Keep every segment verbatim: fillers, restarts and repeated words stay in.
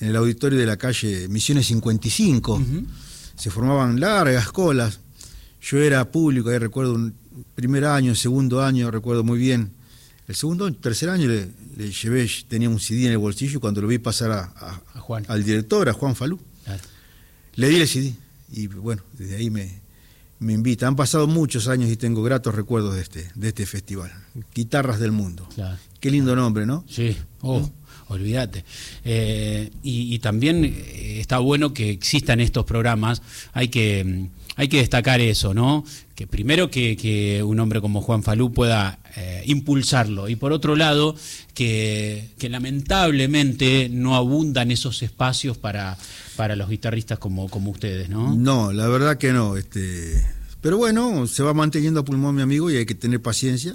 en el auditorio de la calle Misiones cincuenta y cinco. Uh-huh. Se formaban largas colas. Yo era público, ahí recuerdo un primer año, segundo año, recuerdo muy bien. El segundo, tercer año le, le llevé, tenía un C D en el bolsillo y cuando lo vi pasar a, a, a Juan. al director, a Juan Falú, claro. Le di el C D y bueno, desde ahí me, me invita. Han pasado muchos años y tengo gratos recuerdos de este, de este festival. Guitarras del Mundo. Claro. Qué lindo nombre, ¿no? Sí, oh. ¿no? Olvídate. Eh, y, y también está bueno que existan estos programas. Hay que, hay que destacar eso, ¿no? Que primero que, que un hombre como Juan Falú pueda eh, impulsarlo. Y por otro lado, que, que lamentablemente no abundan esos espacios para, para los guitarristas como, como ustedes, ¿no? No, la verdad que no. Este, pero bueno, se va manteniendo a pulmón mi amigo y hay que tener paciencia.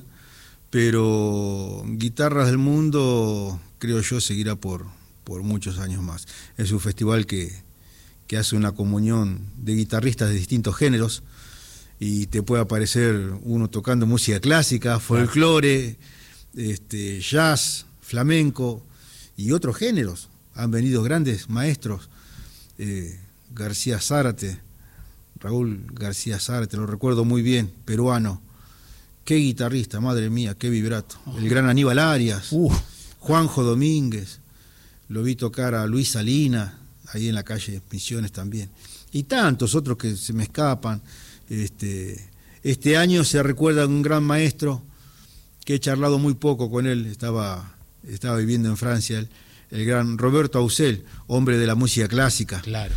Pero Guitarras del Mundo, creo yo, seguirá por, por muchos años más. Es un festival que, que hace una comunión de guitarristas de distintos géneros y te puede aparecer uno tocando música clásica, folclore, este, jazz, flamenco y otros géneros. Han venido grandes maestros, eh, García Zárate, Raúl García Zárate, lo recuerdo muy bien, peruano. Qué guitarrista, madre mía, qué vibrato. El gran Aníbal Arias, uh. Juanjo Domínguez, lo vi tocar a Luis Salinas, ahí en la calle Misiones también. Y tantos otros que se me escapan. Este, este año se recuerda a un gran maestro que he charlado muy poco con él, estaba, estaba viviendo en Francia, el, el gran Roberto Ausel, hombre de la música clásica. Claro.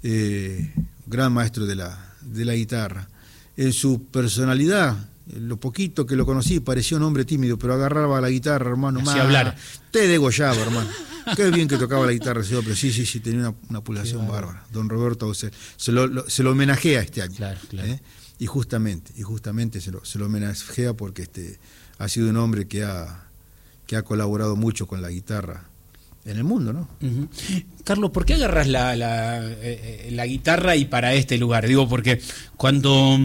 Eh, gran maestro de la, de la guitarra. En su personalidad, lo poquito que lo conocí, parecía un hombre tímido, pero agarraba la guitarra, hermano. Hacía hablar. Te degollaba, hermano. Qué bien que tocaba la guitarra, pero sí, sí, sí, tenía una, una pulsación sí, bárbara. Don Roberto Ausel. Se lo, lo, se lo homenajea este año. Claro, claro. ¿eh? Y justamente, y justamente se lo, se lo homenajea porque este, ha sido un hombre que ha, que ha colaborado mucho con la guitarra en el mundo, ¿no? Uh-huh. Carlos, ¿por qué agarras la, la, eh, la guitarra y para este lugar? Digo, porque cuando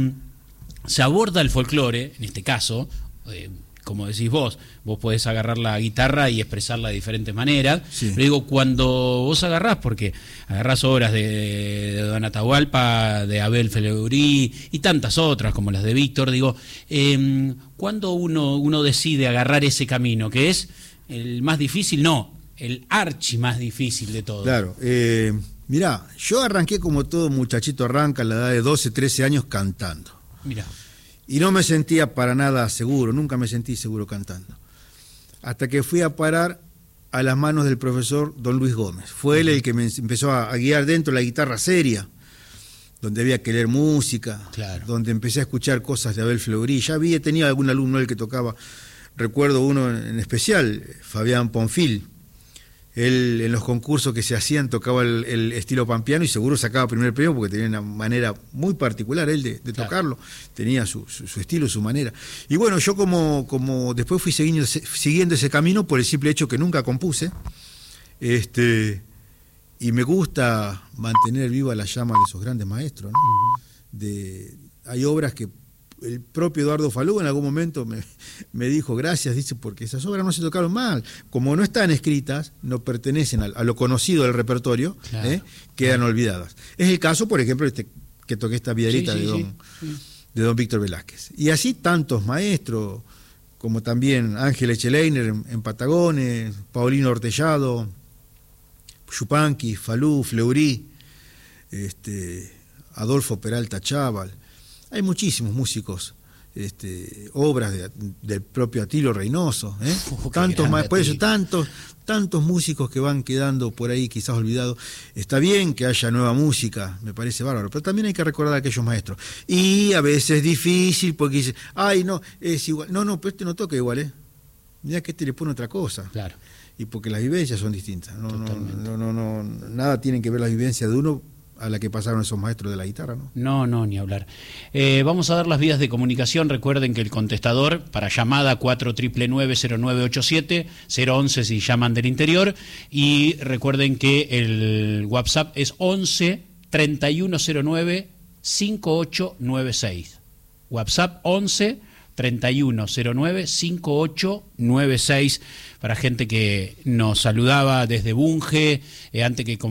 se aborda el folclore, en este caso, eh, como decís vos, vos podés agarrar la guitarra y expresarla de diferentes maneras, sí. Pero digo, cuando vos agarrás, porque agarrás obras de, de Don Atahualpa, de Abel Fleury y tantas otras como las de Víctor, digo, eh, ¿cuándo uno, uno decide agarrar ese camino, que es el más difícil? No, el archi más difícil de todo. Claro, eh, mirá, yo arranqué como todo muchachito arranca a la edad de doce, trece años cantando. Mirá. Y no me sentía para nada seguro, nunca me sentí seguro cantando. Hasta que fui a parar a las manos del profesor Don Luis Gómez. Fue él el que me empezó a guiar dentro de la guitarra seria, donde había que leer música, claro. Donde empecé a escuchar cosas de Abel Fleury. Ya había tenido algún alumno él que tocaba, recuerdo uno en especial, Fabián Ponfil. Él en los concursos que se hacían tocaba el, el estilo pampeano y seguro sacaba primer premio porque tenía una manera muy particular él de, de tocarlo, claro. Tenía su, su, su estilo, su manera. Y bueno, yo como, como después fui siguiendo, siguiendo ese camino por el simple hecho que nunca compuse, este, y me gusta mantener viva la llama de esos grandes maestros, ¿no? Uh-huh. De, hay obras que el propio Eduardo Falú en algún momento me, me dijo gracias, dice, porque esas obras no se tocaron mal. Como no están escritas, no pertenecen a, a lo conocido del repertorio, claro, ¿eh? Quedan claro. olvidadas. Es el caso, por ejemplo, este, que toqué esta Vidarita sí, sí, de, don, sí. de don Víctor Velázquez. Y así tantos maestros, como también Ángel Echeleiner en, en Patagones, Paulino Ortellado, Yupanqui, Falú, Fleury, este, Adolfo Peralta Chaval. Hay muchísimos músicos, este, obras de, del propio Atilio Reynoso, ¿eh? Oh, tantos más, por eso tantos, tantos músicos que van quedando por ahí quizás olvidados. Está bien que haya nueva música, me parece bárbaro, pero también hay que recordar a aquellos maestros. Y a veces es difícil porque dice, ay no, es igual, no, no, pero este no toca igual, ¿eh? Mirá que este le pone otra cosa. Claro. Y porque las vivencias son distintas, no, no, no, no, no, nada tienen que ver las vivencias de uno a la que pasaron esos maestros de la guitarra, ¿no? No, no, ni hablar. Eh, vamos a dar las vías de comunicación. Recuerden que el contestador para llamada cuatro nueve nueve cero nueve ocho siete, cero once si llaman del interior, y recuerden que el WhatsApp es once treinta y uno cero nueve cincuenta y ocho noventa y seis. WhatsApp once treinta y uno cero nueve cincuenta y ocho noventa y seis, para gente que nos saludaba desde Bunge, eh, antes que